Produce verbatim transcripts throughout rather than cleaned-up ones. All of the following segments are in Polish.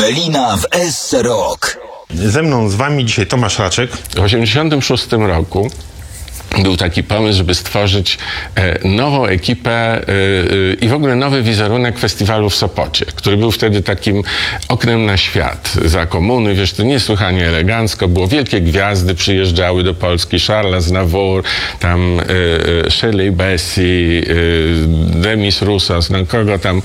Ewelina w S Rock. Ze mną, z wami dzisiaj Tomasz Raczek. W osiemdziesiątym szóstym roku był taki pomysł, żeby stworzyć e, nową ekipę e, e, i w ogóle nowy wizerunek festiwalu w Sopocie, który był wtedy takim oknem na świat. Za komuny, wiesz, to niesłychanie elegancko było. Wielkie gwiazdy przyjeżdżały do Polski. Charles Aznavour, tam e, e, Shirley Bassey, e, Demis Roussos, no kogo tam e,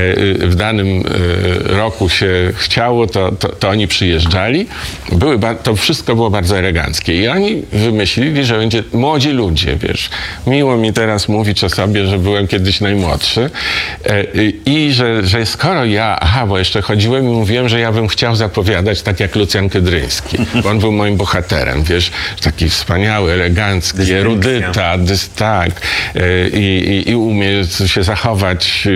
w danym e, roku się chciało, to, to, to oni przyjeżdżali. Były to wszystko było bardzo eleganckie. I oni wymyślili, że będzie młodzi ludzie, wiesz. Miło mi teraz mówić o sobie, że byłem kiedyś najmłodszy e, i że, że skoro ja, aha, bo jeszcze chodziłem i mówiłem, że ja bym chciał zapowiadać tak jak Lucjan Kydryński, bo on był moim bohaterem, wiesz, taki wspaniały, elegancki, erudyta, dys, tak, e, i, i umie się zachować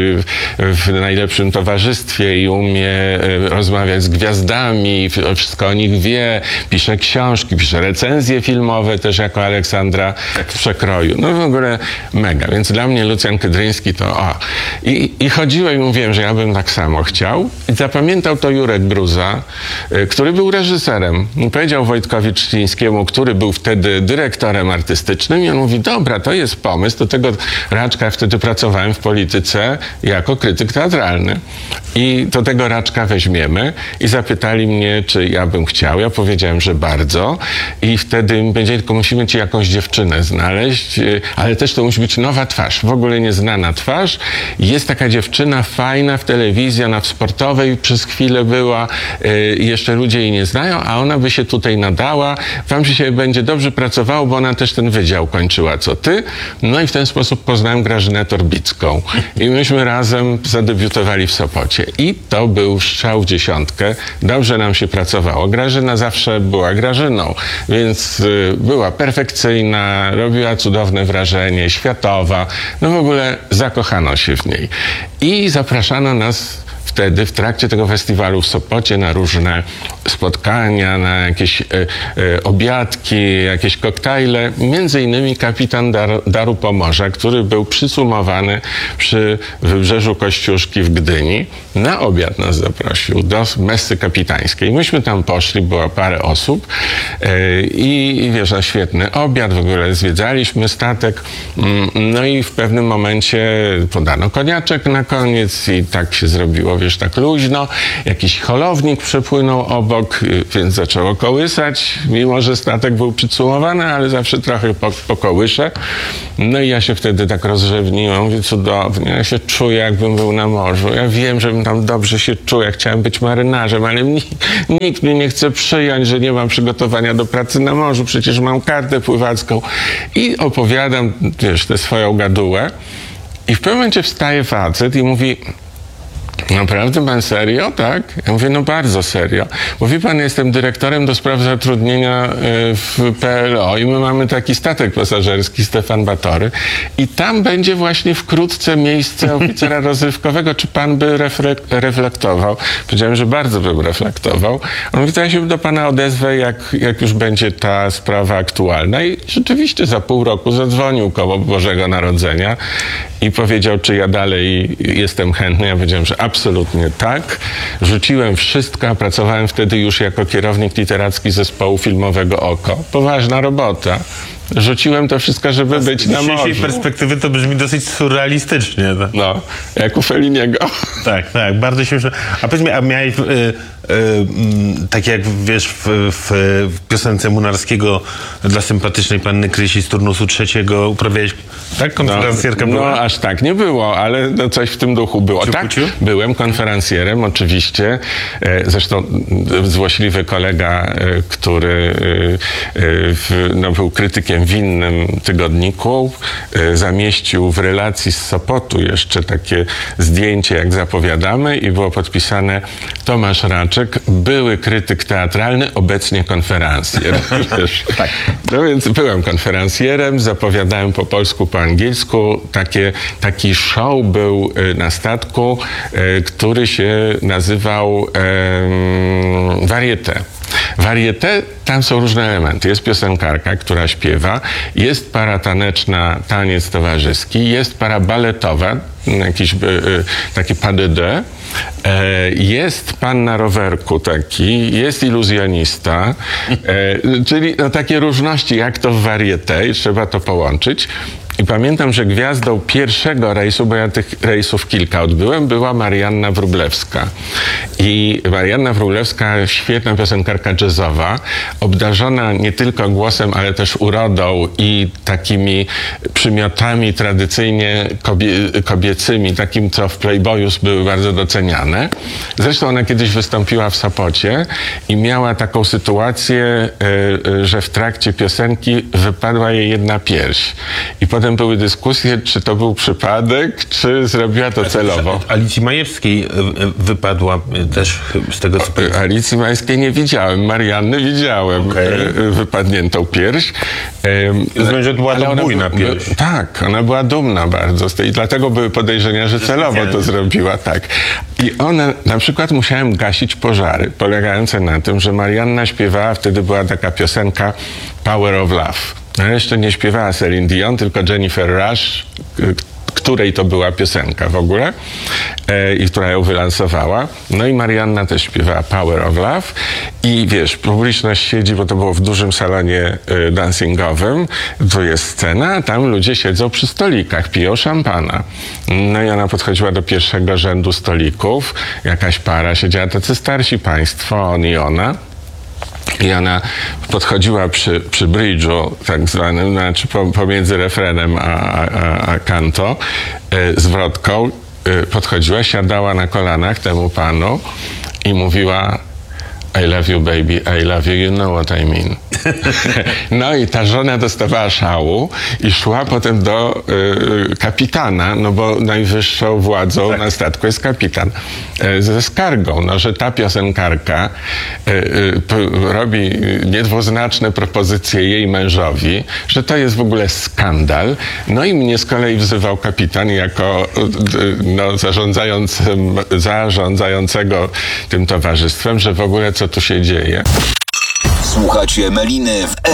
w najlepszym towarzystwie i umie rozmawiać z gwiazdami, wszystko o nich wie, pisze książki, pisze recenzje filmowe też jako Aleksandra w przekroju. No w ogóle mega. Więc dla mnie Lucjan Kydryński to o. I, i chodziłem i mówiłem, że ja bym tak samo chciał. I zapamiętał to Jurek Gruza, y, który był reżyserem. I powiedział Wojtkowi Trzcińskiemu, który był wtedy dyrektorem artystycznym, i on mówi, dobra, to jest pomysł. Do tego Raczka wtedy pracowałem w polityce jako krytyk teatralny. I do tego Raczka weźmiemy. I zapytali mnie, czy ja bym chciał. Ja powiedziałem, że bardzo. I wtedy będzie, tylko musimy ci jakąś dziewczynę znaleźć, ale też to musi być nowa twarz, w ogóle nieznana twarz. Jest taka dziewczyna fajna w telewizji, ona w Sportowej przez chwilę była, i jeszcze ludzie jej nie znają, a ona by się tutaj nadała. Wam się będzie dobrze pracowało, bo ona też ten wydział kończyła, co ty. No i w ten sposób poznałem Grażynę Torbicką. I myśmy razem zadebiutowali w Sopocie. I to był strzał w dziesiątkę. Dobrze nam się pracowało. Grażyna zawsze była Grażyną, więc y, była perfekcyjna, robiła cudowne wrażenie, światowa. No w ogóle zakochano się w niej. I zapraszano nas wtedy w trakcie tego festiwalu w Sopocie na różne spotkania, na jakieś e, e, obiadki, jakieś koktajle. Między innymi kapitan Dar, Daru Pomorza, który był przysumowany przy Wybrzeżu Kościuszki w Gdyni. Na obiad nas zaprosił do messy kapitańskiej. Myśmy tam poszli, była parę osób e, i, i wiesz, na świetny obiad, w ogóle zwiedzaliśmy statek. No i w pewnym momencie podano koniaczek na koniec i tak się zrobiło, wiesz, tak luźno. Jakiś holownik przepłynął obok, więc zaczęło kołysać, mimo że statek był przycumowany, ale zawsze trochę po, po kołysze. No i ja się wtedy tak rozrzewniłem, mówię, cudownie, ja się czuję, jakbym był na morzu. Ja wiem, żebym tam dobrze się czuł, ja chciałem być marynarzem, ale nikt, nikt mnie nie chce przyjąć, że nie mam przygotowania do pracy na morzu, przecież mam kartę pływacką. I opowiadam, wiesz, tę swoją gadułę. I w pewnym momencie wstaje facet i mówi, naprawdę pan serio, tak? Ja mówię, no bardzo serio. Mówi pan, jestem dyrektorem do spraw zatrudnienia w P L O i my mamy taki statek pasażerski Stefan Batory i tam będzie właśnie wkrótce miejsce oficera rozrywkowego. Czy pan by reflektował? Powiedziałem, że bardzo bym reflektował. On mówi, to ja się do pana odezwę, jak, jak już będzie ta sprawa aktualna. I rzeczywiście za pół roku zadzwonił koło Bożego Narodzenia i powiedział, czy ja dalej jestem chętny. Ja powiedziałem, że absolutnie tak. Rzuciłem wszystko, a pracowałem wtedy już jako kierownik literacki zespołu filmowego Oko. Poważna robota. Rzuciłem to wszystko, żeby z być na morzu. Z dzisiejszej perspektywy to brzmi dosyć surrealistycznie. Tak? No, jak u Felliniego. Tak, tak, bardzo się... A powiedz mi, a miałeś, y, y, y, tak jak wiesz, w, w, w piosence Munarskiego dla sympatycznej panny Krysi z turnusu trzeciego uprawiałeś, tak? Konferencjerka no, była? No, aż tak nie było, ale no, coś w tym duchu było. Ciu, tak, ciu? byłem konferencjerem, oczywiście. Zresztą złośliwy kolega, który no, był krytykiem w innym tygodniku, zamieścił w relacji z Sopotu jeszcze takie zdjęcie, jak zapowiadamy, i było podpisane Tomasz Raczek, były krytyk teatralny, obecnie konferencjer. Tak. No więc byłem konferencjerem, zapowiadałem po polsku, po angielsku. Takie, taki show był na statku, który się nazywał um, Varieté. Varieté, tam są różne elementy. Jest piosenkarka, która śpiewa, jest para taneczna, taniec towarzyski, jest para baletowa, jakiś y, y, taki pas de deux. E, jest pan na rowerku taki, jest iluzjonista, e, czyli no, takie różności jak to w varieté i trzeba to połączyć. I pamiętam, że gwiazdą pierwszego rejsu, bo ja tych rejsów kilka odbyłem, była Marianna Wróblewska. I Marianna Wróblewska, świetna piosenkarka jazzowa, obdarzona nie tylko głosem, ale też urodą i takimi przymiotami tradycyjnie kobie- kobiecymi, takim, co w Playboyus były bardzo doceniane. Zresztą ona kiedyś wystąpiła w Sopocie i miała taką sytuację, y, y, że w trakcie piosenki wypadła jej jedna pierś. I potem były dyskusje, czy to był przypadek, czy zrobiła to celowo. Alicji Majewskiej wypadła też z tego, co pamiętam. Alicji Majewskiej nie widziałem, Marianny widziałem, Okay. wypadniętą pierś. Rozumiem, że była to bujna pierś. Tak, ona była dumna bardzo z tej, i dlatego były podejrzenia, że celowo to zrobiła, tak. I ona, na przykład musiałem gasić pożary, polegające na tym, że Marianna śpiewała, wtedy była taka piosenka Power of Love. No, jeszcze nie śpiewała Celine Dion, tylko Jennifer Rush, której to była piosenka w ogóle e, i która ją wylansowała. No i Marianna też śpiewała Power of Love i wiesz, publiczność siedzi, bo to było w dużym salonie e, dancingowym, tu jest scena, a tam ludzie siedzą przy stolikach, piją szampana. No i ona podchodziła do pierwszego rzędu stolików, jakaś para siedziała, tacy starsi państwo, on i ona. I ona podchodziła przy, przy bridge'u tak zwanym, znaczy pomiędzy refrenem a, a, a kanto, e, zwrotką, e, podchodziła, siadała na kolanach temu panu i mówiła I love you baby, I love you, you know what I mean. No i ta żona dostawała szału i szła potem do y, kapitana, no bo najwyższą władzą tak. na statku jest kapitan, y, ze skargą, no, że ta piosenkarka y, y, p, robi niedwuznaczne propozycje jej mężowi, że to jest w ogóle skandal. No i mnie z kolei wzywał kapitan jako y, no, zarządzającym, zarządzającego tym towarzystwem, że w ogóle co tu się dzieje. Słuchacie Meliny w